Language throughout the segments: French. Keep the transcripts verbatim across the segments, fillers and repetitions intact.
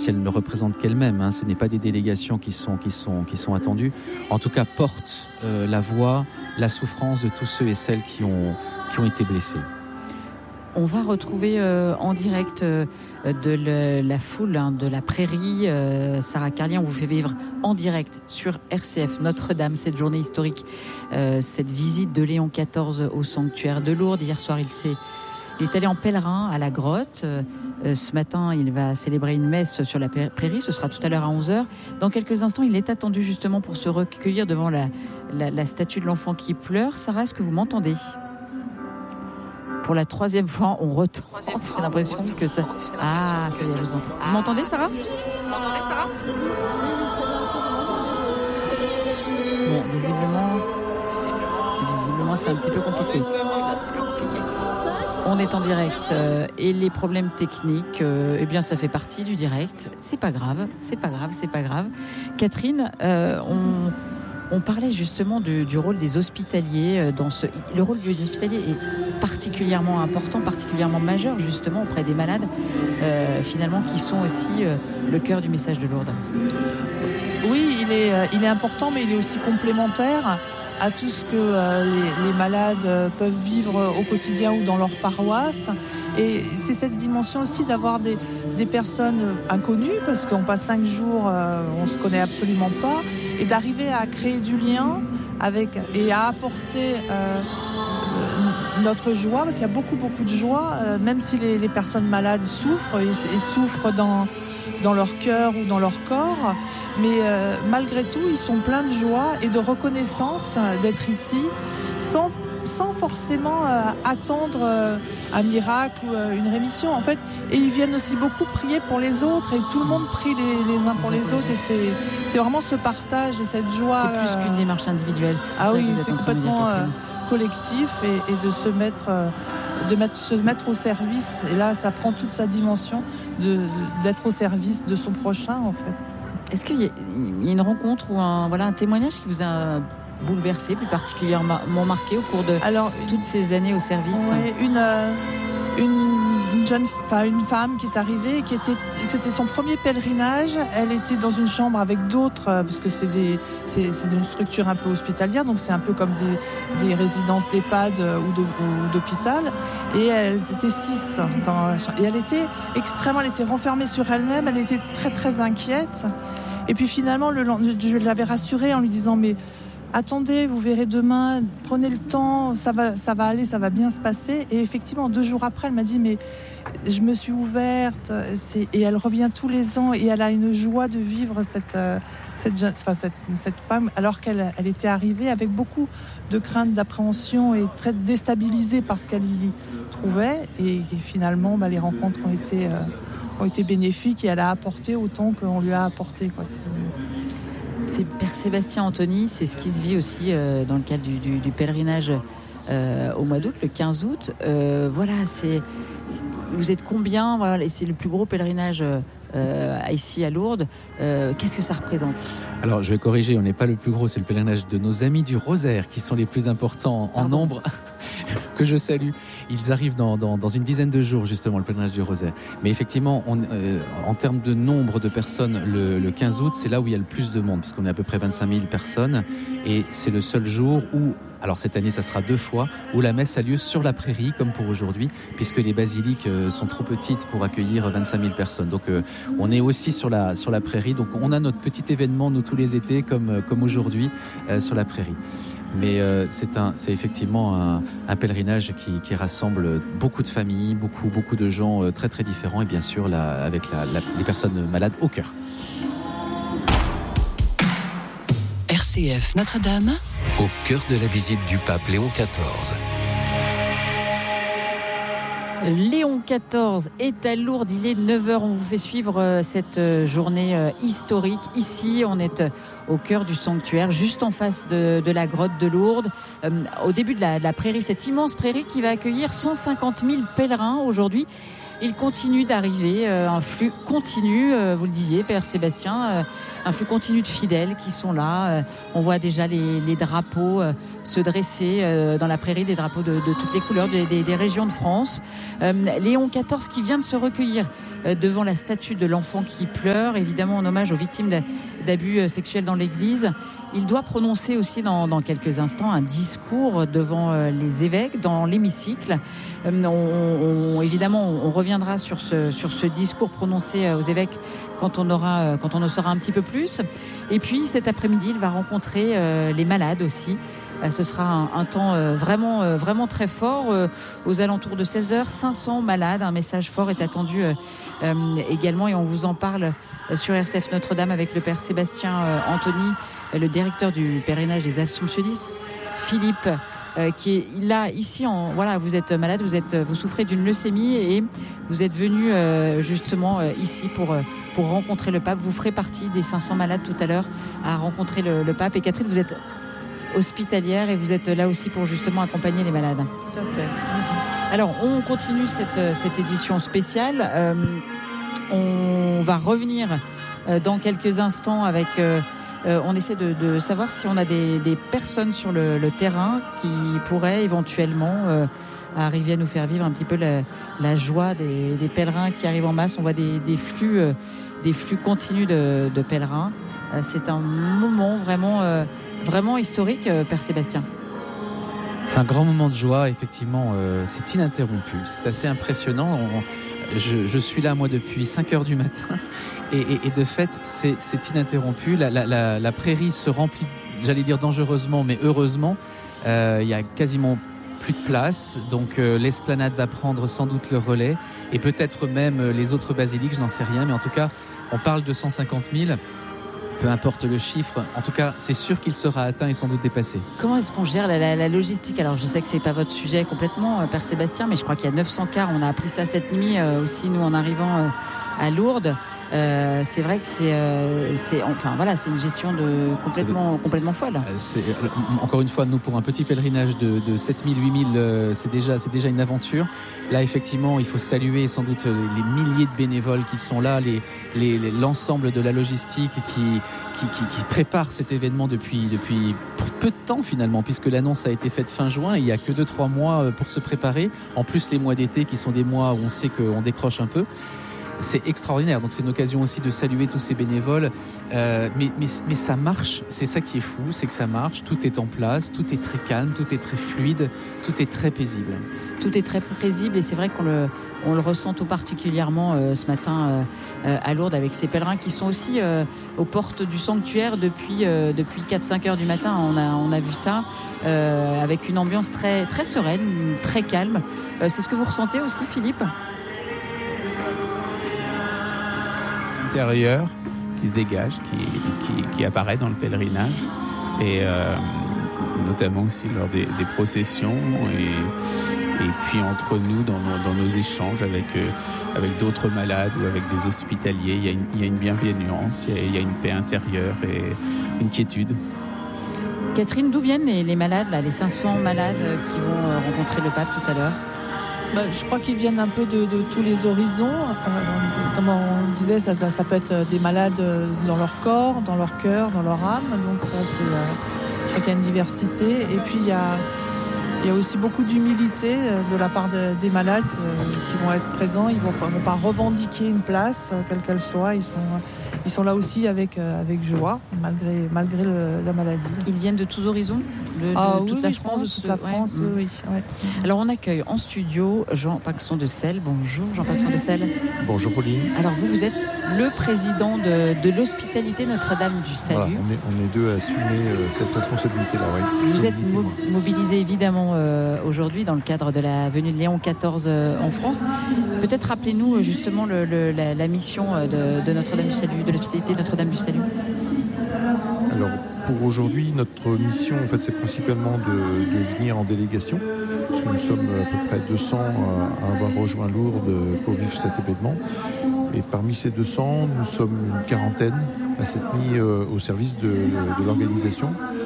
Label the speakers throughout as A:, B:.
A: si elle ne représente qu'elle-même, hein, ce n'est pas des délégations qui sont, qui sont, qui sont attendues, en tout cas porte euh, la voix, la souffrance de tous ceux et celles qui ont, qui ont été blessés.
B: On va retrouver euh, en direct euh, de le, la foule hein, de la prairie. Euh, Sarah Carlien, on vous fait vivre en direct sur R C F Notre-Dame cette journée historique, euh, cette visite de Léon quatorze au sanctuaire de Lourdes. Hier soir, il, s'est, il est allé en pèlerin à la grotte. Euh, ce matin, il va célébrer une messe sur la prairie. Ce sera tout à l'heure à onze heures. Dans quelques instants, il est attendu justement pour se recueillir devant la, la, la statue de l'enfant qui pleure. Sarah, est-ce que vous m'entendez ? Pour la troisième fois, on retente. J'ai l'impression que ça. Ah, ça y est, je vous entends. Vous m'entendez, Sarah ? Vous m'entendez, Sarah ? Bon, visiblement, visiblement, c'est un petit peu compliqué. On est en direct euh, et les problèmes techniques, euh, eh bien, ça fait partie du direct. C'est pas grave, c'est pas grave, c'est pas grave. Catherine, euh, on. On parlait justement du, du rôle des hospitaliers dans ce. Le rôle des hospitaliers est particulièrement important, particulièrement majeur justement auprès des malades, euh, finalement qui sont aussi euh, le cœur du message de Lourdes.
C: Oui, il est, il est important, mais il est aussi complémentaire à tout ce que euh, les, les malades peuvent vivre au quotidien ou dans leur paroisse. Et c'est cette dimension aussi d'avoir des, des personnes inconnues, parce qu'on passe cinq jours, euh, on ne se connaît absolument pas, et d'arriver à créer du lien avec, et à apporter euh, notre joie, parce qu'il y a beaucoup, beaucoup de joie, euh, même si les, les personnes malades souffrent, et, et souffrent dans, dans leur cœur ou dans leur corps, mais euh, malgré tout, ils sont pleins de joie et de reconnaissance euh, d'être ici, sans sans forcément euh, attendre euh, un miracle ou euh, une rémission. En fait, et ils viennent aussi beaucoup prier pour les autres, et tout le monde prie les, les uns pour les autres, et c'est, c'est vraiment ce partage et cette joie.
B: C'est plus qu'une démarche individuelle. C'est
C: ah
B: ça
C: oui,
B: que vous êtes
C: c'est
B: en train de dire,
C: complètement euh, collectif, et, et de se mettre, euh, de mettre, se mettre au service. Et là, ça prend toute sa dimension de, d'être au service de son prochain, en fait.
B: Est-ce qu'il y a, il y a une rencontre ou un, voilà, un témoignage qui vous a bouleversé, plus particulièrement marqué au cours de Alors, toutes ces années au service?
C: Ouais, une, euh, une, une jeune, enfin une femme qui est arrivée, qui était, c'était son premier pèlerinage. Elle était dans une chambre avec d'autres, euh, parce que c'est des, c'est, c'est une structure un peu hospitalière, donc c'est un peu comme des, des résidences d'EHPAD ou, de, ou d'hôpital. Et elles étaient six dans la chambre. Et elle était extrêmement, elle était renfermée sur elle-même. Elle était très très inquiète. Et puis finalement, le, je l'avais rassurée en lui disant mais attendez, vous verrez demain, prenez le temps, ça va, ça va aller, ça va bien se passer. Et effectivement, deux jours après, elle m'a dit, mais je me suis ouverte, c'est... et elle revient tous les ans, et elle a une joie de vivre cette, euh, cette, jeune, enfin, cette, cette femme, alors qu'elle elle était arrivée avec beaucoup de crainte, d'appréhension, et très déstabilisée par ce qu'elle y trouvait. Et, et finalement, bah, les rencontres ont été, euh, ont été bénéfiques, et elle a apporté autant qu'on lui a apporté, quoi. C'est...
B: C'est Père Sébastien Anthony, c'est ce qui se vit aussi euh, dans le cadre du, du, du pèlerinage euh, au mois d'août, le quinze août. Euh, voilà, c'est, vous êtes combien, voilà, et c'est le plus gros pèlerinage euh, ici à Lourdes. Euh, qu'est-ce que ça représente ?
A: Alors, je vais corriger, on n'est pas le plus gros, c'est le pèlerinage de nos amis du Rosaire qui sont les plus importants en
B: Pardon.
A: nombre, que je salue. Ils arrivent dans, dans, dans une dizaine de jours, justement, le pèlerinage du Rosaire. Mais effectivement, on, euh, en termes de nombre de personnes, le, le quinze août, c'est là où il y a le plus de monde, puisqu'on est à peu près vingt-cinq mille personnes. Et c'est le seul jour où, alors cette année, ça sera deux fois, où la messe a lieu sur la prairie, comme pour aujourd'hui, puisque les basiliques euh, sont trop petites pour accueillir vingt-cinq mille personnes. Donc, euh, on est aussi sur la, sur la prairie. Donc, on a notre petit événement, nous, tous les étés, comme, comme aujourd'hui, euh, sur la prairie. Mais euh, c'est, un, c'est effectivement un, un pèlerinage qui, qui rassemble beaucoup de familles, beaucoup, beaucoup de gens euh, très très différents, et bien sûr la, avec la, la, les personnes malades au cœur.
D: R C F Notre-Dame,
E: au cœur de la visite du pape Léon quatorze.
B: Léon quatorze est à Lourdes, il est neuf heures, on vous fait suivre cette journée historique. Ici, on est au cœur du sanctuaire, juste en face de, de la grotte de Lourdes, euh, au début de la, de la prairie, cette immense prairie qui va accueillir cent cinquante mille pèlerins aujourd'hui. Il continue d'arriver, euh, un flux continu, euh, vous le disiez, Père Sébastien, euh, un flux continu de fidèles qui sont là. Euh, on voit déjà les, les drapeaux euh, se dresser euh, dans la prairie, des drapeaux de, de toutes les couleurs des, des, des régions de France. Euh, Léon quatorze qui vient de se recueillir euh, devant la statue de l'enfant qui pleure, évidemment en hommage aux victimes d'abus sexuels dans l'église. Il doit prononcer aussi dans, dans quelques instants un discours devant euh, les évêques dans l'hémicycle. Euh, on, on, évidemment, on reviendra sur ce, sur ce discours prononcé aux évêques quand on, aura, quand on en saura un petit peu plus. Et puis cet après-midi, il va rencontrer euh, les malades aussi. Euh, ce sera un, un temps euh, vraiment, euh, vraiment très fort. Euh, aux alentours de seize heures, cinq cents malades. Un message fort est attendu euh, euh, également et on vous en parle sur R C F Notre-Dame avec le Père Sébastien euh, Anthony, le directeur du pèlerinage des Assomptionnistes, Philippe, euh, qui est là, ici, en, voilà, vous êtes malade, vous, êtes, vous souffrez d'une leucémie et vous êtes venu euh, justement euh, ici pour, euh, pour rencontrer le pape. Vous ferez partie des cinq cents malades tout à l'heure à rencontrer le, le pape. Et Catherine, vous êtes hospitalière et vous êtes là aussi pour justement accompagner les malades.
C: Tout à fait.
B: Alors, on continue cette, cette édition spéciale. Euh, on va revenir euh, dans quelques instants avec... Euh, Euh, on essaie de, de savoir si on a des, des personnes sur le, le terrain qui pourraient éventuellement euh, arriver à nous faire vivre un petit peu la, la joie des, des pèlerins qui arrivent en masse. On voit des, des flux, euh, des flux continus de, de pèlerins. Euh, c'est un moment vraiment, euh, vraiment historique, euh, Père Sébastien.
A: C'est un grand moment de joie, effectivement. Euh, c'est ininterrompu. C'est assez impressionnant. On, je, je suis là, moi, depuis cinq heures du matin. Et, et, et de fait, c'est, c'est ininterrompu. La, la, la, la prairie se remplit, j'allais dire dangereusement, mais heureusement. Euh, il y a quasiment plus de place. Donc euh, l'esplanade va prendre sans doute le relais. Et peut-être même euh, les autres basiliques, je n'en sais rien. Mais en tout cas, on parle de cent cinquante mille. Peu importe le chiffre, en tout cas, c'est sûr qu'il sera atteint et sans doute dépassé.
B: Comment est-ce qu'on gère la, la, la logistique ? Alors, je sais que c'est pas votre sujet complètement, euh, Père Sébastien, mais je crois qu'il y a neuf cents cars. On a appris ça cette nuit euh, aussi, nous, en arrivant euh, à Lourdes. Euh, c'est vrai que c'est, euh, c'est, enfin voilà, c'est une gestion de complètement, complètement folle.
A: C'est, encore une fois, nous pour un petit pèlerinage de, de sept mille, huit mille, euh, c'est déjà, c'est déjà une aventure. Là, effectivement, il faut saluer sans doute les, les milliers de bénévoles qui sont là, les, les, les, l'ensemble de la logistique qui, qui, qui, qui prépare cet événement depuis, depuis peu de temps finalement, puisque l'annonce a été faite fin juin. Il n'y a que deux trois mois pour se préparer. En plus, les mois d'été qui sont des mois où on sait qu'on décroche un peu. C'est extraordinaire, donc c'est une occasion aussi de saluer tous ces bénévoles, euh, mais, mais, mais ça marche, c'est ça qui est fou, c'est que ça marche, tout est en place, tout est très calme, tout est très fluide, tout est très paisible.
B: Tout est très paisible et c'est vrai qu'on le, on le ressent tout particulièrement euh, ce matin euh, à Lourdes avec ces pèlerins qui sont aussi euh, aux portes du sanctuaire depuis, euh, depuis quatre cinq heures du matin, on a, on a vu ça, euh, avec une ambiance très, très sereine, très calme. Euh, c'est ce que vous ressentez aussi, Philippe ?
F: Intérieur qui se dégage, qui, qui, qui apparaît dans le pèlerinage et euh, notamment aussi lors des, des processions et, et puis entre nous dans nos, dans nos échanges avec, euh, avec d'autres malades ou avec des hospitaliers, il y a une, il y a une bienveillance, il y a, il y a une paix intérieure et une quiétude.
B: Catherine, d'où viennent les, les malades, là, les cinq cents malades qui vont rencontrer le pape tout à l'heure ?
C: Bah, je crois qu'ils viennent un peu de, de tous les horizons. Euh, comme on disait, ça, ça, ça peut être des malades dans leur corps, dans leur cœur, dans leur âme. Donc ça, c'est, euh, je crois qu'il y a une diversité. Et puis il y a, il y a aussi beaucoup d'humilité de la part de, des malades euh, qui vont être présents. Ils ne vont, vont pas revendiquer une place, quelle qu'elle soit. Ils sont, ils sont là aussi avec, euh, avec joie, malgré, malgré le, la maladie.
B: Ils viennent de tous horizons, de, de
C: ah,
B: toute
C: oui,
B: la
C: oui,
B: France,
C: de toute la France,
B: ouais.
C: oui. Ouais.
B: Alors on accueille en studio Jean Paxson de Selle. Bonjour Jean Paxson de Selle.
G: Bonjour Pauline.
B: Alors vous, vous êtes le président de, de l'hospitalité Notre-Dame du Salut.
G: Voilà, on, est, on est deux à assumer euh, cette responsabilité-là. Oui.
B: Vous êtes mo- mobilisé évidemment euh, aujourd'hui dans le cadre de la venue de Léon quatorze euh, en France. Peut-être rappelez-nous justement le, le, la, la mission de, de Notre-Dame du Salut, de l'hospitalité Notre-Dame du Salut.
G: Alors pour aujourd'hui, notre mission en fait, c'est principalement de, de venir en délégation. Parce que nous sommes à peu près deux cents à avoir rejoint Lourdes pour vivre cet événement. Et parmi ces deux cents, nous sommes une quarantaine à s'être mis au service de, de l'organisation.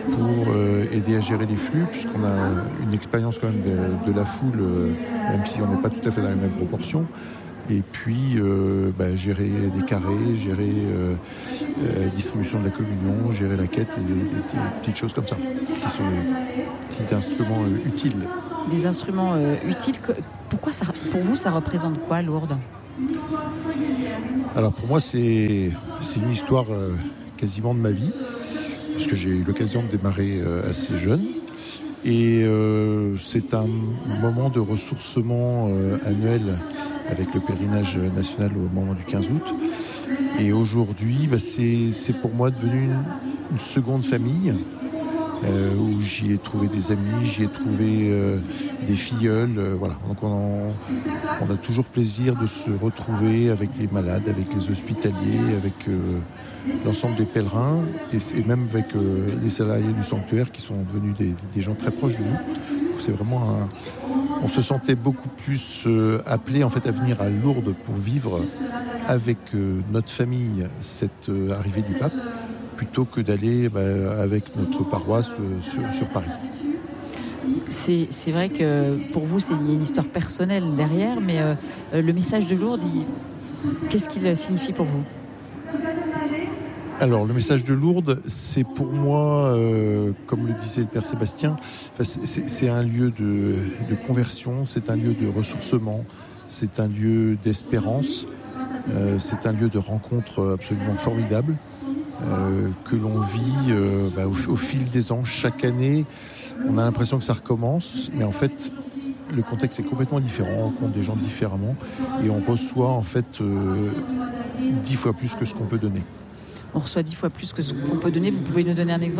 G: pour euh, aider à gérer les flux, puisqu'on a une expérience quand même de, de la foule, euh, même si on n'est pas tout à fait dans les mêmes proportions. Et puis euh, bah, gérer des carrés, gérer euh, euh, distribution de la communion, gérer la quête, et des, des, des petites choses comme ça, qui sont des petits instruments euh, utiles.
B: Des instruments euh, utiles. Pourquoi ça, pour vous, ça représente quoi, Lourdes ?
G: Alors pour moi, c'est, c'est une histoire euh, quasiment de ma vie, parce que j'ai eu l'occasion de démarrer euh, assez jeune. Et euh, c'est un moment de ressourcement euh, annuel avec le pèlerinage national au moment du quinze août. Et aujourd'hui, bah, c'est, c'est pour moi devenu une, une seconde famille, euh, où j'y ai trouvé des amis, j'y ai trouvé euh, des filleuls. Euh, voilà. Donc on, en, on a toujours plaisir de se retrouver avec les malades, avec les hospitaliers, avec euh, l'ensemble des pèlerins, et, et même avec euh, les salariés du sanctuaire qui sont devenus des, des gens très proches de nous. Donc c'est vraiment un... On se sentait beaucoup plus euh, appelé en fait à venir à Lourdes pour vivre avec euh, notre famille cette euh, arrivée du pape, plutôt que d'aller bah, avec notre paroisse euh, sur, sur Paris.
B: C'est, c'est vrai que pour vous, c'est, il y a une histoire personnelle derrière, mais euh, le message de Lourdes, il, qu'est-ce qu'il signifie pour vous ?
G: Alors, le message de Lourdes, c'est pour moi, euh, comme le disait le Père Sébastien, c'est, c'est, c'est un lieu de, de conversion, c'est un lieu de ressourcement, c'est un lieu d'espérance, euh, c'est un lieu de rencontre absolument formidable euh, que l'on vit euh, bah, au, au fil des ans. Chaque année, on a l'impression que ça recommence, mais en fait, le contexte est complètement différent, on rencontre des gens différemment et on reçoit en fait euh, dix fois plus que ce qu'on peut donner.
B: On reçoit dix fois plus que ce qu'on peut donner. Vous pouvez nous donner un exemple ?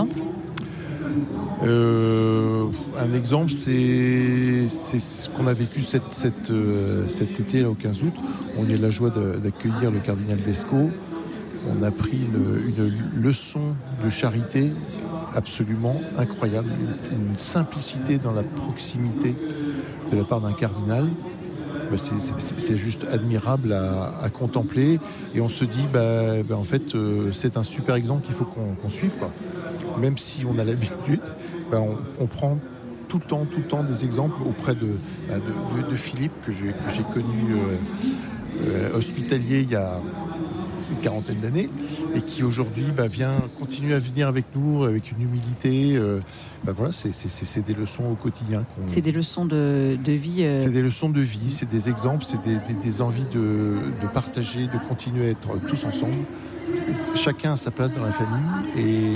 G: euh, Un exemple, c'est, c'est ce qu'on a vécu cette, cette, euh, cet été là, au quinze août. On a eu la joie de, d'accueillir le cardinal Vesco. On a pris une, une leçon de charité absolument incroyable, une, une simplicité dans la proximité de la part d'un cardinal. Bah c'est, c'est, c'est juste admirable à, à contempler, et on se dit bah, bah en fait euh, c'est un super exemple qu'il faut qu'on, qu'on suive, quoi. Même si on a l'habitude, bah on, on prend tout le temps tout le temps des exemples auprès de, bah de, de, de Philippe que j'ai, que j'ai connu euh, euh, hospitalier il y a une quarantaine d'années, et qui aujourd'hui bah, vient continuer à venir avec nous avec une humilité. Euh, bah voilà, c'est, c'est, c'est des leçons au quotidien. Qu'on...
B: C'est des leçons de, de vie. Euh...
G: C'est des leçons de vie, c'est des exemples, c'est des, des, des envies de, de partager, de continuer à être tous ensemble. Chacun a sa place dans la famille et, et,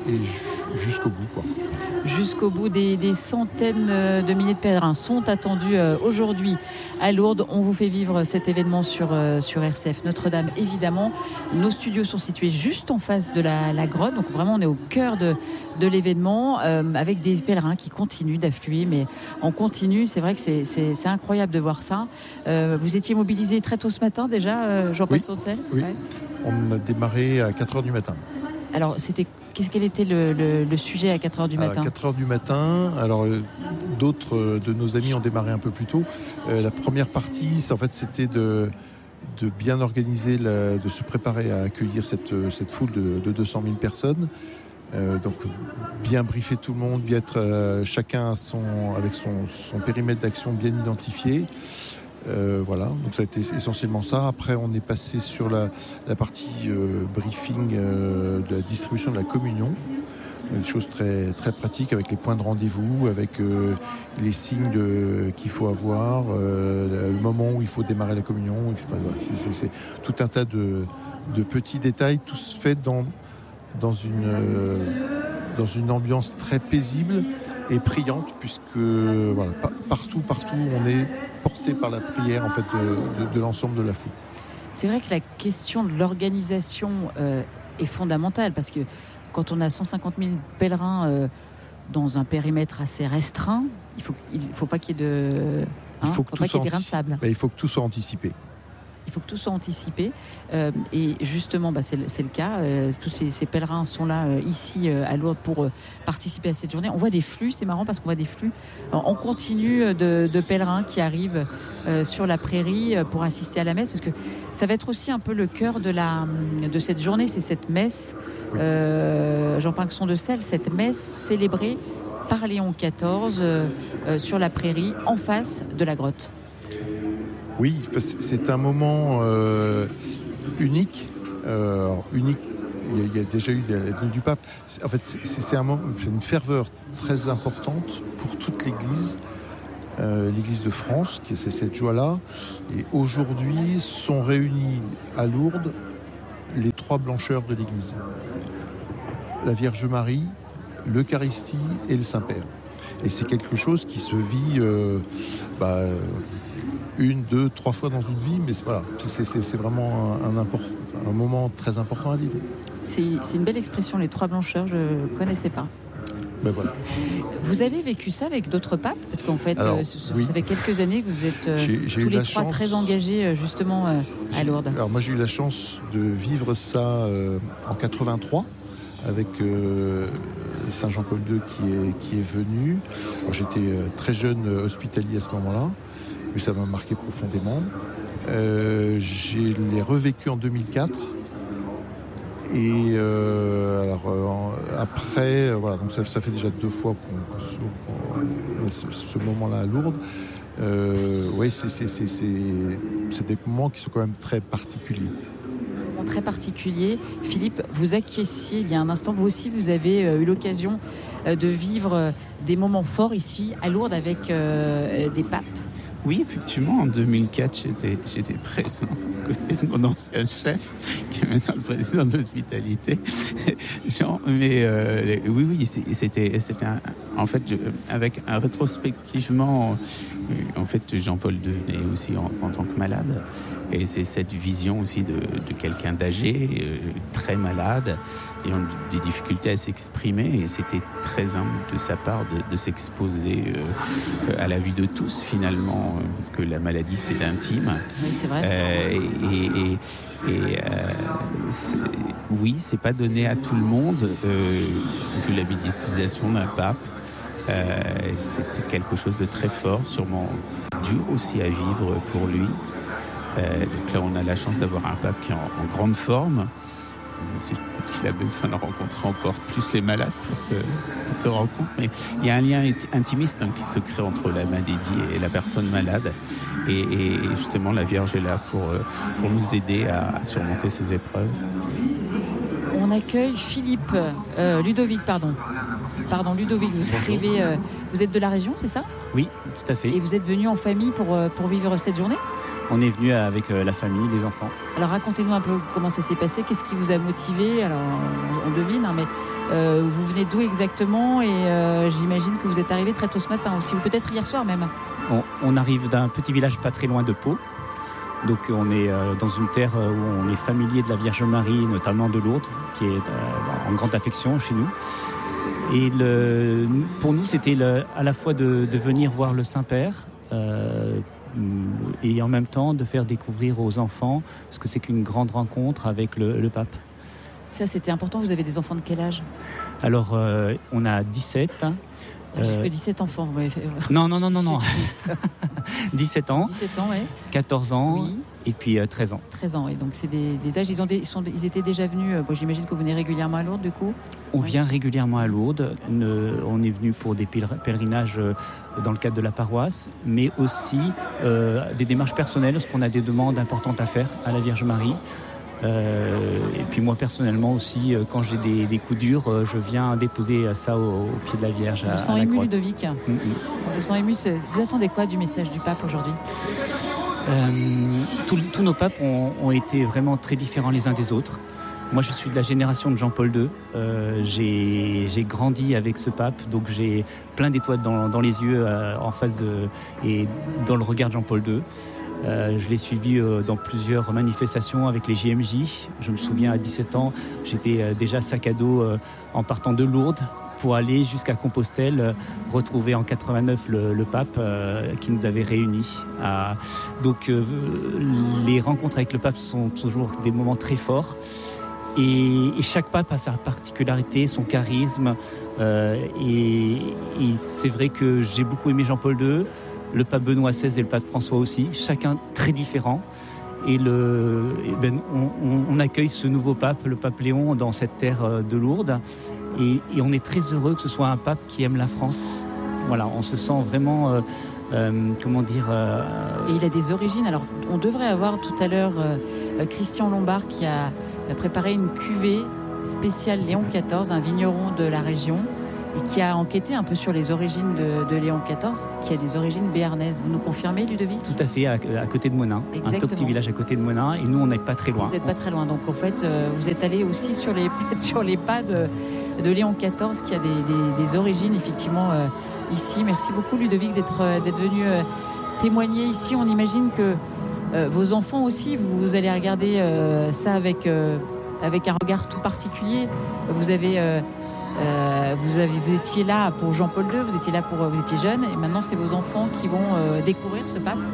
G: et jusqu'au bout, quoi.
B: Jusqu'au bout, des, des centaines de milliers de pèlerins sont attendus aujourd'hui à Lourdes. On vous fait vivre cet événement sur, sur R C F Notre-Dame, évidemment. Nos studios sont situés juste en face de la, la grotte, donc vraiment on est au cœur de, de l'événement, euh, avec des pèlerins qui continuent d'affluer, mais en continu. C'est vrai que c'est, c'est, c'est incroyable de voir ça. Euh, vous étiez mobilisé très tôt ce matin déjà, euh, Jean-Paul
G: oui,
B: Saucel ?
G: Oui, ouais. On a démarré à quatre heures du matin.
B: Alors, c'était, qu'est-ce quel était le, le, le sujet à quatre heures du matin ?
G: À quatre heures du matin, alors euh, d'autres euh, de nos amis ont démarré un peu plus tôt. Euh, la première partie, c'est, en fait, c'était de, de bien organiser, la, de se préparer à accueillir cette, cette foule de, de deux cent mille personnes. Euh, donc bien briefer tout le monde, bien être euh, chacun son, avec son, son périmètre d'action bien identifié. Euh, voilà, donc ça a été essentiellement ça. Après, on est passé sur la, la partie euh, briefing euh, de la distribution de la communion. Des choses très, très pratiques avec les points de rendez-vous, avec euh, les signes de, qu'il faut avoir, euh, le moment où il faut démarrer la communion, et cetera. C'est, c'est, c'est tout un tas de, de petits détails, tous faits dans, dans, une, euh, dans une ambiance très paisible et priante, puisque voilà, partout, partout, on est porté par la prière en fait, de, de, de l'ensemble de la foule.
B: C'est vrai que la question de l'organisation euh, est fondamentale, parce que quand on a cent cinquante mille pèlerins euh, dans un périmètre assez restreint, il faut, il faut pas qu'il y ait de, hein,
G: il faut, que
B: faut
G: tout
B: pas qu'il y ait
G: antici-
B: des grains de sable.
G: Ben, il faut que tout soit anticipé.
B: il faut que tout soit anticipé. Euh, et justement, bah, c'est, c'est le cas. Euh, tous ces, ces pèlerins sont là, euh, ici, euh, à Lourdes, pour euh, participer à cette journée. On voit des flux, c'est marrant parce qu'on voit des flux en continu de, de pèlerins qui arrivent euh, sur la prairie euh, pour assister à la messe, parce que ça va être aussi un peu le cœur de, la, de cette journée, c'est cette messe, euh, Jean Pinxon de Celles, cette messe célébrée par Léon quatorze euh, euh, sur la prairie, en face de la grotte.
G: Oui, c'est un moment euh, unique. Euh, unique. Il y, a, il y a déjà eu la venue du pape. En fait, c'est, c'est, un moment, c'est une ferveur très importante pour toute l'Église, euh, l'Église de France, qui c'est cette joie-là. Et aujourd'hui, sont réunis à Lourdes les trois blancheurs de l'Église la Vierge Marie, l'Eucharistie et le Saint-Père. Et c'est quelque chose qui se vit euh, bah, une, deux, trois fois dans une vie, mais c'est, voilà, c'est, c'est, c'est vraiment un, un, import, un moment très important à vivre.
B: C'est, c'est une belle expression, les trois blancheurs, je ne connaissais pas.
G: Ben voilà.
B: Vous avez vécu ça avec d'autres papes? Parce qu'en fait,
G: alors,
B: euh, ça
G: oui.
B: fait quelques années que vous êtes euh,
G: j'ai, j'ai
B: tous les trois
G: chance,
B: très engagés justement euh, à Lourdes.
G: Alors moi j'ai eu la chance de vivre ça euh, en quatre-vingt-trois avec euh, Saint Jean-Paul deux qui est, qui est venu. Alors, j'étais euh, très jeune euh, hospitalier à ce moment-là, mais ça m'a marqué profondément. Euh, j'ai les revécu en deux mille quatre. Et euh, alors euh, après, euh, voilà, donc ça, ça fait déjà deux fois qu'on, qu'on, qu'on a ce, ce moment-là à Lourdes. Euh, oui, c'est, c'est, c'est, c'est, c'est des moments qui sont quand même très particuliers.
B: Très particulier. Philippe, vous acquiesciez il y a un instant, vous aussi vous avez eu l'occasion de vivre des moments forts ici à Lourdes avec euh, des papes.
F: Oui, effectivement, en deux mille quatre, j'étais, j'étais présent à côté de mon ancien chef, qui est maintenant le président de l'hospitalité, Jean. Mais euh, oui, oui, c'était, c'était un, en fait, je, avec un rétrospectivement, en fait, Jean-Paul deux venait aussi en, en tant que malade. Et c'est cette vision aussi de, de quelqu'un d'âgé, euh, très malade, ayant des difficultés à s'exprimer. Et c'était très humble de sa part de, de s'exposer euh, à la vue de tous, finalement, euh, parce que la maladie, c'est intime.
B: Oui, c'est vrai.
F: Euh, et et, et euh, c'est, oui, c'est pas donné à tout le monde, euh, vu la médiatisation d'un pape. Euh, c'était quelque chose de très fort, sûrement dur aussi à vivre pour lui. Euh, donc là, on a la chance d'avoir un pape qui est en, en grande forme. C'est peut-être qu'il a besoin de rencontrer encore plus les malades pour se, pour se rencontrer. Mais il y a un lien intimiste hein, qui se crée entre la maladie et la personne malade. Et, et justement, la Vierge est là pour, pour nous aider à, à surmonter ces épreuves.
B: On accueille Philippe, euh, Ludovic, pardon. Pardon, Ludovic, vous arrivez, euh, vous êtes de la région, c'est ça?
H: Oui, tout à fait.
B: Et vous êtes venu en famille pour, euh, pour vivre cette journée?
H: On est venu avec euh, la famille, les enfants.
B: Alors racontez-nous un peu comment ça s'est passé, qu'est-ce qui vous a motivé? Alors on, on devine, hein, mais euh, vous venez d'où exactement? Et euh, j'imagine que vous êtes arrivé très tôt ce matin aussi, ou peut-être hier soir même.
H: On, on arrive d'un petit village pas très loin de Pau. Donc on est euh, dans une terre où on est familier de la Vierge Marie, notamment de Lourdes, qui est euh, en grande affection chez nous. Et le, pour nous, c'était le, à la fois de, de venir voir le Saint-Père euh, et en même temps de faire découvrir aux enfants ce que c'est qu'une grande rencontre avec le, le pape.
B: Ça, c'était important. Vous avez des enfants de quel âge?
H: Alors, euh, on a dix-sept.
B: J'ai euh... fait dix-sept enfants. Vous m'avez fait...
H: Non, non, non, non, non. dix-sept ans.
B: dix-sept ans, oui.
H: quatorze ans.
B: Oui.
H: Et puis euh, treize ans.
B: treize ans, et donc c'est des, des âges. Ils, ont des, ils, sont, ils étaient déjà venus. Euh, bon, j'imagine que vous venez régulièrement à Lourdes, du coup.
H: On
B: oui.
H: vient régulièrement à Lourdes. Ne, on est venu pour des pèlerinages euh, dans le cadre de la paroisse, mais aussi euh, des démarches personnelles, parce qu'on a des demandes importantes à faire à la Vierge Marie. Euh, et puis moi personnellement aussi, euh, quand j'ai des, des coups durs, euh, je viens déposer ça au, au pied de la Vierge.
B: On vous sent ému, Ludovic. Mm-hmm. On vous sent ému. Vous attendez quoi du message du pape aujourd'hui?
H: Euh, tous, tous nos papes ont, ont été vraiment très différents les uns des autres. Moi, je suis de la génération de Jean-Paul deux. Euh, j'ai, j'ai grandi avec ce pape, donc j'ai plein d'étoiles dans, dans les yeux, euh, en face de, et dans le regard de Jean-Paul deux. Euh, je l'ai suivi euh, dans plusieurs manifestations avec les J M J. Je me souviens, à dix-sept ans, j'étais euh, déjà sac à dos euh, en partant de Lourdes pour aller jusqu'à Compostelle, euh, retrouver en quatre-vingt-neuf le, le pape euh, qui nous avait réunis. À... Donc euh, les rencontres avec le pape sont toujours des moments très forts. Et, et chaque pape a sa particularité, son charisme. Euh, et, et c'est vrai que j'ai beaucoup aimé Jean-Paul deux, le pape Benoît seize et le pape François aussi, chacun très différent. Et, le, et ben, on, on, on accueille ce nouveau pape, le pape Léon, dans cette terre de Lourdes. Et, et on est très heureux que ce soit un pape qui aime la France. Voilà, on se sent vraiment, euh, euh, comment dire... Euh...
B: Et il a des origines. Alors, on devrait avoir tout à l'heure euh, Christian Lombard qui a préparé une cuvée spéciale Léon quatorze, un vigneron de la région, et qui a enquêté un peu sur les origines de, de Léon quatorze, qui a des origines béarnaises. Vous nous confirmez, Ludovic ?
H: Tout à fait, à, à côté de Monin. Exactement. Un tout petit village à côté de Monin, et nous, on n'est pas très loin.
B: Vous n'êtes pas très loin, donc en fait, euh, vous êtes allé aussi sur les, sur les pas de, de Léon quatorze, qui a des, des, des origines, effectivement, euh, ici. Merci beaucoup, Ludovic, d'être, euh, d'être venu euh, témoigner ici. On imagine que euh, vos enfants aussi, vous, vous allez regarder euh, ça avec... Euh, avec un regard tout particulier. Vous avez, euh, euh, vous avez, vous étiez là pour Jean-Paul deux, vous étiez là pour, vous étiez jeune, et maintenant c'est vos enfants qui vont euh, découvrir ce pape.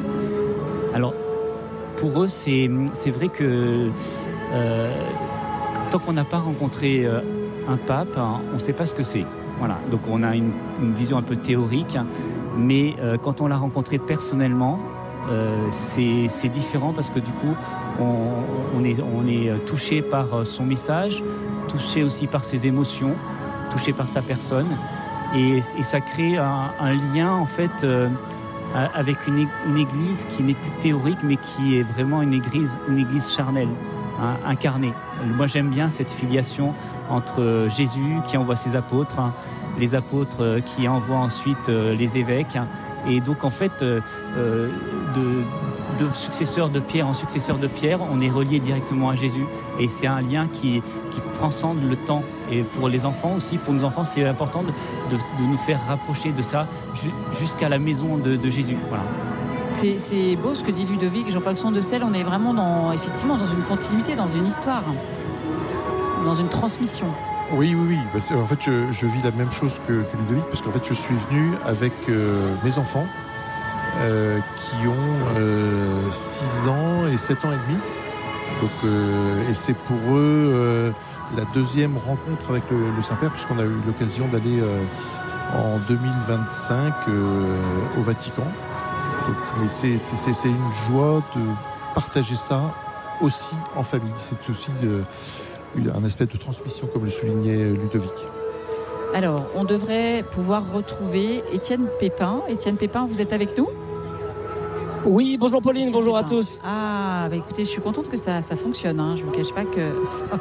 H: Alors, pour eux, c'est, c'est vrai que euh, tant qu'on n'a pas rencontré euh, un pape, hein, on ne sait pas ce que c'est. Voilà. Donc on a une, une vision un peu théorique, mais euh, quand on l'a rencontré personnellement, Euh, c'est, c'est différent parce que du coup on, on, est, on est touché par son message, touché aussi par ses émotions, touché par sa personne, et, et ça crée un, un lien en fait euh, avec une, une église qui n'est plus théorique mais qui est vraiment une église, une église charnelle, hein, incarnée. Moi j'aime bien cette filiation entre Jésus qui envoie ses apôtres, hein, les apôtres qui envoient ensuite euh, les évêques, hein. Et donc en fait, euh, de, de successeur de Pierre en successeur de Pierre, on est relié directement à Jésus. Et c'est un lien qui, qui transcende le temps. Et pour les enfants aussi, pour nos enfants, c'est important de, de, de nous faire rapprocher de ça jusqu'à la maison de, de Jésus. Voilà.
B: C'est, c'est beau ce que dit Ludovic, Jean-Paul de Selle. On est vraiment dans, effectivement dans une continuité, dans une histoire, dans une transmission.
G: Oui, oui, oui. Parce que, en fait, je, je vis la même chose que, que Ludovic, parce qu'en fait, je suis venu avec euh, mes enfants euh, qui ont euh, six ans et sept ans et demi. Donc, euh, et c'est pour eux euh, la deuxième rencontre avec le, le Saint-Père, puisqu'on a eu l'occasion d'aller euh, en deux mille vingt-cinq euh, au Vatican. Donc, mais c'est, c'est, c'est une joie de partager ça aussi en famille. C'est aussi... Euh, un aspect de transmission, comme le soulignait Ludovic.
B: Alors, on devrait pouvoir retrouver Étienne Pépin. Étienne Pépin, vous êtes avec nous ?
I: Oui, bonjour Pauline,
B: Étienne
I: bonjour
B: Pépin.
I: à tous.
B: Ah, bah écoutez, je suis contente que ça, ça fonctionne. Hein. Je ne vous cache pas que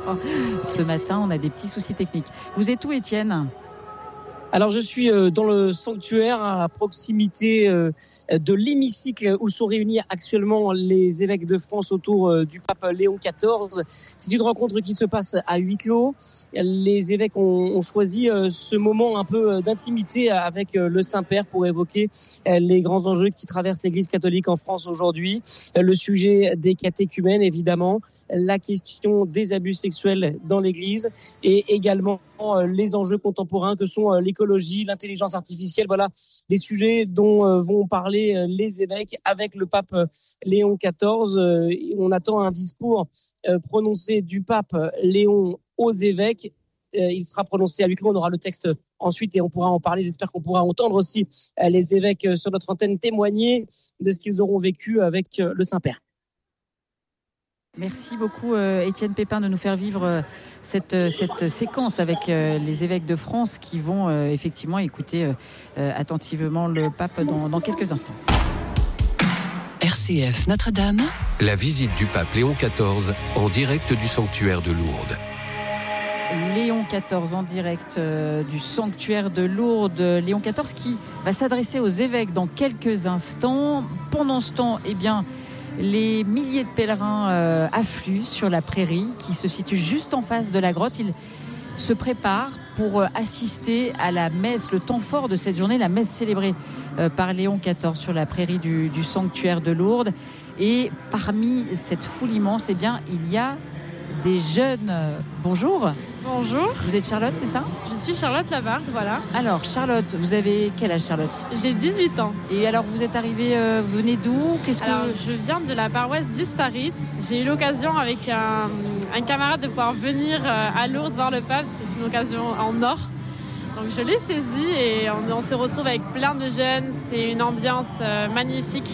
B: ce matin, on a des petits soucis techniques. Vous êtes où, Étienne ?
I: Alors je suis dans le sanctuaire à proximité de l'hémicycle où sont réunis actuellement les évêques de France autour du pape Léon quatorze. C'est une rencontre qui se passe à huis clos. Les évêques ont choisi ce moment un peu d'intimité avec le Saint-Père pour évoquer les grands enjeux qui traversent l'Église catholique en France aujourd'hui. Le sujet des catéchumènes évidemment, la question des abus sexuels dans l'Église et également les enjeux contemporains que sont l'écologie, l'intelligence artificielle. Voilà les sujets dont vont parler les évêques avec le pape Léon quatorze. On attend un discours prononcé du pape Léon aux évêques. Il sera prononcé à huis clos. On aura le texte ensuite et on pourra en parler. J'espère qu'on pourra entendre aussi les évêques sur notre antenne témoigner de ce qu'ils auront vécu avec le Saint-Père.
B: Merci beaucoup euh, Étienne Pépin de nous faire vivre euh, cette, euh, cette séquence avec euh, les évêques de France qui vont euh, effectivement écouter euh, euh, attentivement le pape dans, dans quelques instants.
D: R C F Notre-Dame.
E: La visite du pape Léon quatorze en direct du sanctuaire de Lourdes.
B: Léon quatorze en direct euh, du sanctuaire de Lourdes. Léon quatorze qui va s'adresser aux évêques dans quelques instants. Pendant ce temps, eh bien, les milliers de pèlerins euh, affluent sur la prairie qui se situe juste en face de la grotte. Ils se préparent pour euh, assister à la messe, le temps fort de cette journée, la messe célébrée euh, par Léon quatorze sur la prairie du, du sanctuaire de Lourdes. Et parmi cette foule immense, eh bien, il y a des jeunes. Euh, bonjour. Bonjour. Vous êtes Charlotte, c'est ça?
J: Je suis Charlotte Labarde, voilà.
B: Alors, Charlotte, vous avez quel âge, Charlotte?
J: J'ai dix-huit ans.
B: Et alors, vous êtes arrivée, euh, vous venez d'où? Qu'est-ce que...
J: Alors, je viens de la paroisse du Staritz. J'ai eu l'occasion avec un, un camarade de pouvoir venir à Lourdes voir le pape. C'est une occasion en or. Donc, je l'ai saisi et on, on se retrouve avec plein de jeunes. C'est une ambiance euh, magnifique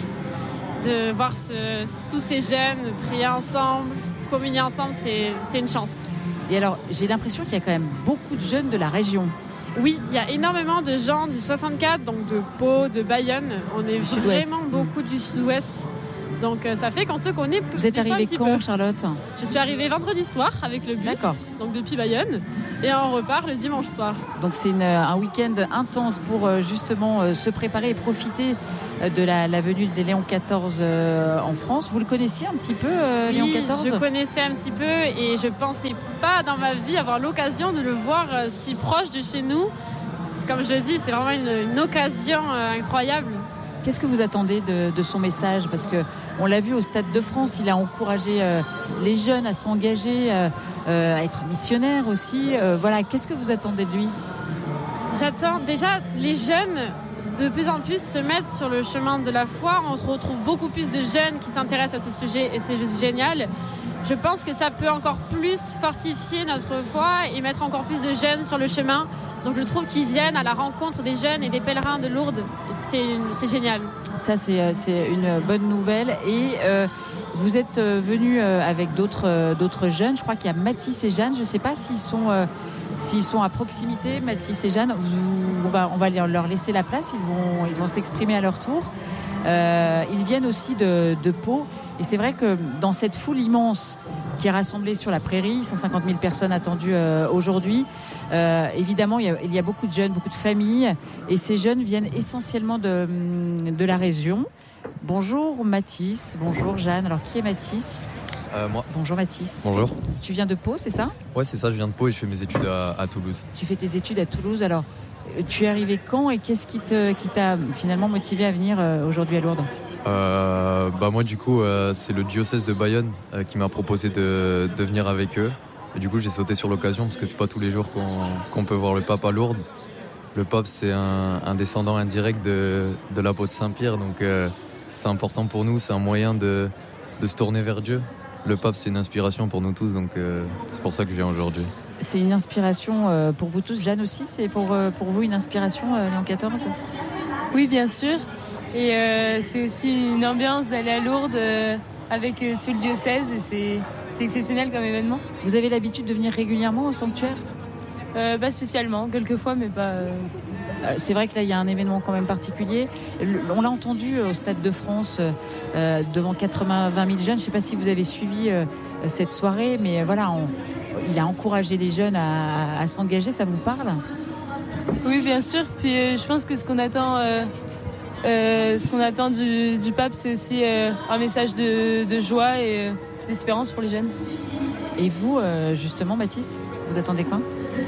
J: de voir ce, tous ces jeunes prier ensemble, communier ensemble. C'est, c'est une chance.
B: Et alors, j'ai l'impression qu'il y a quand même beaucoup de jeunes de la région.
J: Oui, il y a énormément de gens du soixante-quatre, donc de Pau, de Bayonne. On est vraiment beaucoup du sud-ouest. Donc ça fait qu'on se connaît.
B: Vous êtes arrivée quand, peu. Charlotte?
J: Je suis arrivée vendredi soir avec le bus, D'accord. donc depuis Bayonne, et on repart le dimanche soir.
B: Donc c'est une, un week-end intense pour justement se préparer et profiter de la, la venue de Léon quatorze en France. Vous le connaissiez un petit peu,
J: oui,
B: Léon quatorze?
J: Je connaissais un petit peu et je pensais pas dans ma vie avoir l'occasion de le voir si proche de chez nous. Comme je le dis, c'est vraiment une, une occasion incroyable.
B: Qu'est-ce que vous attendez de, de son message? Parce qu'on l'a vu au Stade de France, il a encouragé euh, les jeunes à s'engager, euh, euh, à être missionnaires aussi. Euh, voilà, qu'est-ce que vous attendez de lui?
J: J'attends déjà les jeunes de plus en plus se mettre sur le chemin de la foi. On retrouve beaucoup plus de jeunes qui s'intéressent à ce sujet et c'est juste génial. Je pense que ça peut encore plus fortifier notre foi et mettre encore plus de jeunes sur le chemin. Donc je trouve qu'ils viennent à la rencontre des jeunes et des pèlerins de Lourdes. C'est, une, c'est génial.
B: Ça, c'est, c'est une bonne nouvelle. Et euh, vous êtes euh, venus euh, avec d'autres, euh, d'autres jeunes. Je crois qu'il y a Mathis et Jeanne. Je ne sais pas s'ils sont, euh, s'ils sont à proximité, Mathis et Jeanne. Vous, on va, on va leur laisser la place. Ils vont, ils vont s'exprimer à leur tour. Euh, ils viennent aussi de, de Pau. Et c'est vrai que dans cette foule immense qui est rassemblée sur la prairie, cent cinquante mille personnes attendues euh, aujourd'hui, euh, évidemment, il y, a, il y a beaucoup de jeunes, beaucoup de familles. Et ces jeunes viennent essentiellement de, de la région. Bonjour Mathis, bonjour Jeanne. Alors, qui est Mathis?
K: euh, Moi.
B: Bonjour Mathis.
K: Bonjour.
B: Tu viens de Pau, c'est ça?
K: Ouais, c'est ça, je viens de Pau et je fais mes études à, à Toulouse.
B: Tu fais tes études à Toulouse. Alors, tu es arrivé quand et qu'est-ce qui, te, qui t'a finalement motivé à venir euh, aujourd'hui à Lourdes?
K: Euh, bah moi du coup euh, c'est le diocèse de Bayonne euh, qui m'a proposé de, de venir avec eux et du coup j'ai sauté sur l'occasion parce que c'est pas tous les jours qu'on, qu'on peut voir le pape à Lourdes. Le pape c'est un, un descendant indirect de, de l'apôtre Saint-Pierre, donc euh, c'est important pour nous, c'est un moyen de, de se tourner vers Dieu. Le pape c'est une inspiration pour nous tous, donc euh, c'est pour ça que je viens aujourd'hui.
B: C'est une inspiration euh, pour vous tous. Jeanne aussi, c'est pour, euh, pour vous une inspiration, euh, Léon quatorze?
J: Oui, bien sûr. Et euh, c'est aussi une ambiance d'aller à Lourdes euh, avec euh, tout le diocèse et c'est, c'est exceptionnel comme événement.
B: Vous avez l'habitude de venir régulièrement au sanctuaire?
J: euh, Pas spécialement, quelques fois, mais pas... Euh...
B: C'est vrai que là, il y a un événement quand même particulier. On l'a entendu au Stade de France euh, devant quatre-vingt mille jeunes. Je ne sais pas si vous avez suivi euh, cette soirée, mais voilà, on, il a encouragé les jeunes à, à, à s'engager. Ça vous parle?
J: Oui, bien sûr. Puis euh, je pense que ce qu'on attend... Euh... Euh, ce qu'on attend du, du pape, c'est aussi euh, un message de, de joie et euh, d'espérance pour les jeunes.
B: Et vous, euh, justement, Mathis, vous attendez quoi?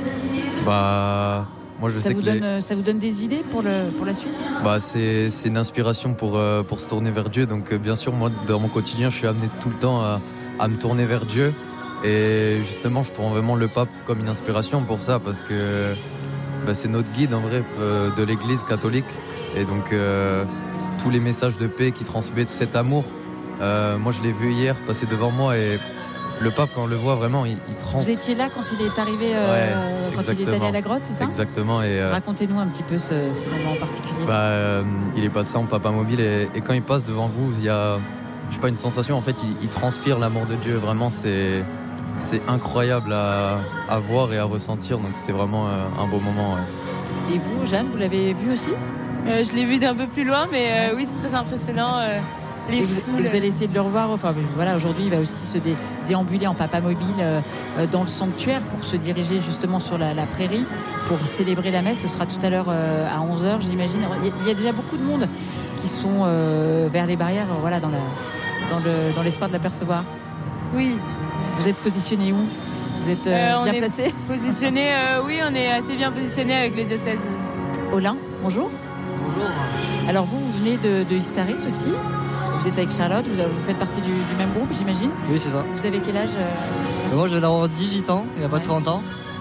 K: Bah, moi je
B: ça
K: sais
B: vous
K: que
B: donne,
K: les...
B: ça vous donne des idées pour, le, pour la suite?
K: Bah, c'est, c'est une inspiration pour, euh, pour se tourner vers Dieu. Donc, euh, bien sûr, moi, dans mon quotidien, je suis amené tout le temps à, à me tourner vers Dieu. Et justement, je prends vraiment le pape comme une inspiration pour ça, parce que bah, c'est notre guide, en vrai, euh, de l'Église catholique. Et donc, euh, tous les messages de paix qui transmettent tout cet amour, euh, moi je l'ai vu hier passer devant moi et le pape, quand on le voit vraiment, il, il trans...
B: Vous étiez là quand il est arrivé, euh,
K: ouais,
B: quand il est allé à la grotte, c'est ça?
K: Exactement. Et, euh,
B: racontez-nous un petit peu ce, ce moment en particulier.
K: Bah, euh, il est passé en papa mobile et, et quand il passe devant vous, il y a, je sais pas, une sensation, en fait, il, il transpire l'amour de Dieu. Vraiment, c'est, c'est incroyable à, à voir et à ressentir. Donc c'était vraiment euh, un beau moment. Ouais.
B: Et vous, Jeanne, vous l'avez vu aussi?
J: Euh, je l'ai vu d'un peu plus loin, mais euh, oui, c'est très impressionnant. Euh, les
B: et, vous, et vous allez essayer de le revoir. Enfin, voilà, aujourd'hui, il va aussi se dé, déambuler en papa mobile euh, dans le sanctuaire pour se diriger justement sur la, la prairie pour célébrer la messe. Ce sera tout à l'heure euh, à onze heures, j'imagine. Il y a déjà beaucoup de monde qui sont euh, vers les barrières, voilà, dans, la, dans, le, dans l'espoir de l'apercevoir.
J: Oui.
B: Vous êtes positionné où? Vous êtes euh,
J: euh,
B: bien placé?
J: Positionné, euh, oui, on est assez bien positionné avec les diocèses.
B: Olin, bonjour.
L: Bonjour.
B: Alors vous, vous venez de, de Istaritz aussi. Vous êtes avec Charlotte, vous, vous faites partie du, du même groupe, j'imagine?
L: Oui, c'est ça.
B: Vous avez quel âge? euh...
L: Moi, je viens d'avoir dix-huit ans, il n'y a pas très longtemps.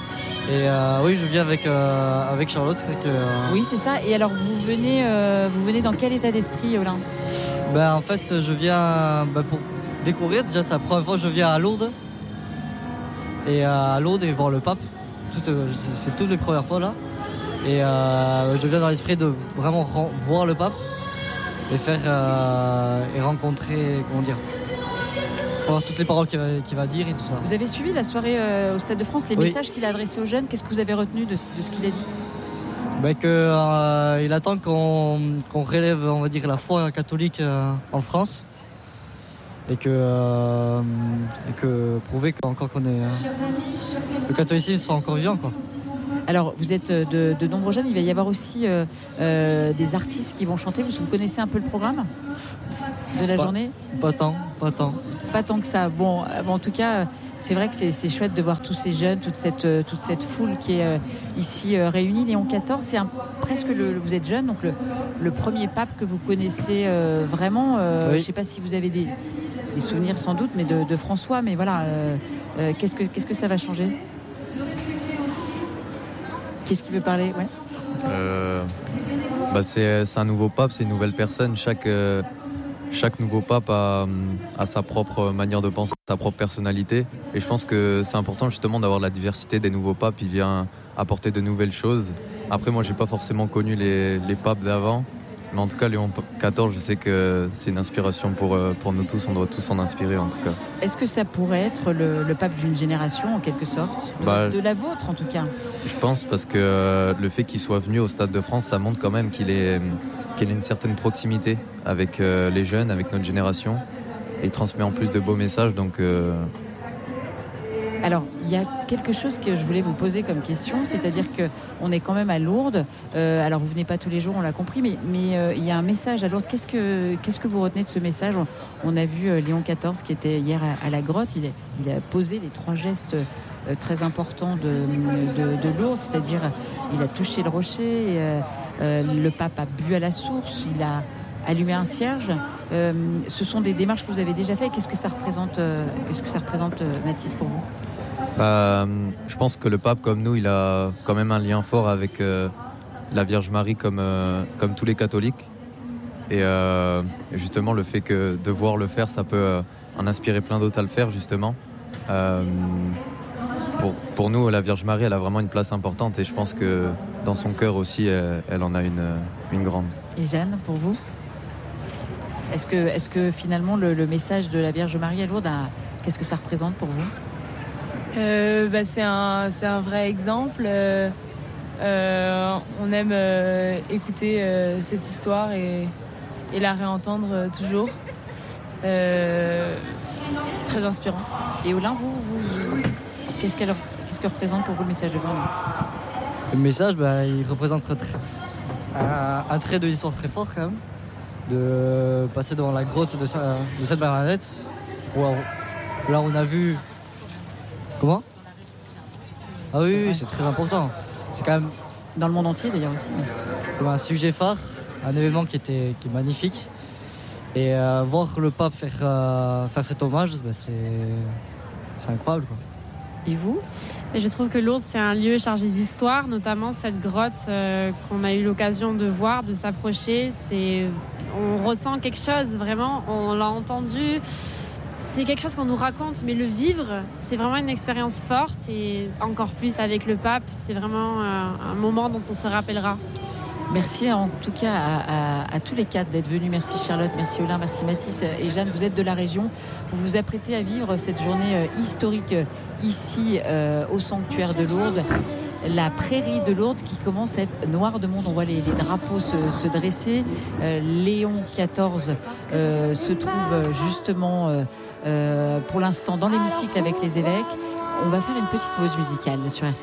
L: Et euh, oui, je viens avec, euh, avec Charlotte. C'est que, euh...
B: Oui, c'est ça. Et alors, vous venez, euh, vous venez dans quel état d'esprit, Olin?
L: Ben, en fait, je viens ben, pour découvrir. Déjà, c'est la première fois que je viens à Lourdes. Et euh, à Lourdes et voir le pape. Tout, euh, c'est toutes les premières fois là. Et euh, je viens dans l'esprit de vraiment voir le pape et faire euh, et rencontrer, comment dire, voir toutes les paroles qu'il va, qu'il va dire et tout ça.
B: Vous avez suivi la soirée euh, au Stade de France, les
L: oui.
B: messages qu'il a adressés aux jeunes. Qu'est-ce que vous avez retenu de, de ce qu'il a dit?
L: Ben que, euh, il attend qu'on, qu'on relève, on va dire, la foi catholique euh, en France. Et que, euh, et que prouver qu'encore qu'on est. Euh, le catholicisme soit encore vivant, quoi.
B: Alors, vous êtes de, de nombreux jeunes. Il va y avoir aussi euh, euh, des artistes qui vont chanter. Vous, vous connaissez un peu le programme de la
L: pas,
B: journée?
L: Pas tant, pas tant.
B: Pas tant que ça. Bon, en tout cas, c'est vrai que c'est, c'est chouette de voir tous ces jeunes, toute cette, toute cette foule qui est euh, ici euh, réunie. Léon quatorze, c'est un, presque le, vous êtes jeune, donc le, le premier pape que vous connaissez euh, vraiment. Euh, oui. Je ne sais pas si vous avez des, des souvenirs sans doute, mais de, de François. Mais voilà, euh, euh, qu'est-ce que, qu'est-ce que ça va changer? Qu'est-ce qu'il veut parler? Ouais.
K: Euh, bah c'est, c'est un nouveau pape, c'est une nouvelle personne. Chaque, euh, chaque nouveau pape a, a sa propre manière de penser, sa propre personnalité. Et je pense que c'est important justement d'avoir la diversité des nouveaux papes. Il vient apporter de nouvelles choses. Après, moi, j'ai pas forcément connu les, les papes d'avant. Mais en tout cas, Léon quatorze, je sais que c'est une inspiration pour, pour nous tous. On doit tous s'en inspirer, en tout cas.
B: Est-ce que ça pourrait être le, le pape d'une génération, en quelque sorte?
K: bah,
B: De la vôtre, en tout cas?
K: Je pense, parce que euh, le fait qu'il soit venu au Stade de France, ça montre quand même qu'il, est, qu'il a une certaine proximité avec euh, les jeunes, avec notre génération. Et il transmet en plus de beaux messages, donc... Euh...
B: Alors, il y a quelque chose que je voulais vous poser comme question, c'est-à-dire qu'on est quand même à Lourdes. Euh, alors, vous venez pas tous les jours, on l'a compris, mais, mais euh, il y a un message à Lourdes. Qu'est-ce que, qu'est-ce que vous retenez de ce message? on, on a vu euh, Léon quatorze qui était hier à, à la grotte. Il a, il a posé les trois gestes euh, très importants de, de, de Lourdes, c'est-à-dire il a touché le rocher, euh, euh, le pape a bu à la source, il a allumé un cierge. Euh, ce sont des démarches que vous avez déjà faites. Qu'est-ce que ça représente, euh, qu'est-ce que ça représente, euh, Mathis, pour vous?
K: Bah, je pense que le pape, comme nous, il a quand même un lien fort avec euh, la Vierge Marie, comme, euh, comme tous les catholiques. Et euh, justement, le fait que de voir le faire, ça peut euh, en inspirer plein d'autres à le faire, justement. Euh, pour, pour nous, la Vierge Marie, elle a vraiment une place importante. Et je pense que dans son cœur aussi, elle, elle en a une, une grande.
B: Et Jeanne, pour vous? Est-ce que, est-ce que finalement, le, le message de la Vierge Marie à Lourdes, a, qu'est-ce que ça représente pour vous?
M: Euh, bah, c'est, un, c'est un vrai exemple. Euh, euh, on aime euh, écouter euh, cette histoire et, et la réentendre euh, toujours. Euh, c'est très inspirant.
B: Et Olin, vous, vous qu'est-ce, qu'elle, qu'est-ce que représente pour vous le message de Lourdes?
L: Le message, bah, il représente très, un, un trait de l'histoire très fort quand même. De passer devant la grotte de, Sa, de Sainte-Bernadette, où là on a vu... Comment? Ah oui, oui, c'est très important. C'est quand même...
B: Dans le monde entier d'ailleurs aussi. Mais...
L: Comme un sujet phare, un événement qui, était, qui est magnifique. Et euh, voir le pape faire, euh, faire cet hommage, bah, c'est, c'est incroyable, quoi.
B: Et vous?
J: Et je trouve que Lourdes, c'est un lieu chargé d'histoire, notamment cette grotte euh, qu'on a eu l'occasion de voir, de s'approcher. C'est... On ressent quelque chose, vraiment, on l'a entendu. C'est quelque chose qu'on nous raconte, mais le vivre, c'est vraiment une expérience forte. Et encore plus avec le pape, c'est vraiment un, un moment dont on se rappellera.
B: Merci en tout cas à, à, à tous les quatre d'être venus. Merci Charlotte, merci Olin, merci Mathis et Jeanne. Vous êtes de la région. Vous vous apprêtez à vivre cette journée historique ici euh, au sanctuaire de Lourdes. La prairie de Lourdes qui commence à être noire de monde. On voit les, les drapeaux se, se dresser. Euh, Léon quatorze euh, se trouve justement euh, euh, pour l'instant dans l'hémicycle avec les évêques. On va faire une petite pause musicale sur R C.